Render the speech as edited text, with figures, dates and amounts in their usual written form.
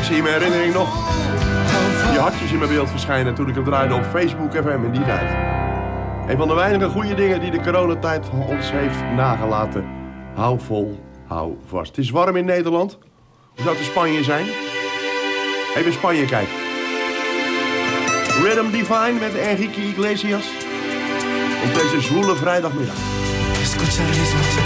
zie je mijn herinnering nog. Die hartjes in mijn beeld verschijnen toen ik hem draaide op Facebook FM in die tijd. Een van de weinige goede dingen die de coronatijd ons heeft nagelaten. Hou vol, hou vast. Het is warm in Nederland. Hoe zou het in Spanje zijn? Even in Spanje kijken. Rhythm Divine met Enrique Iglesias. Op deze zwoele vrijdagmiddag. Escucha el ritmo.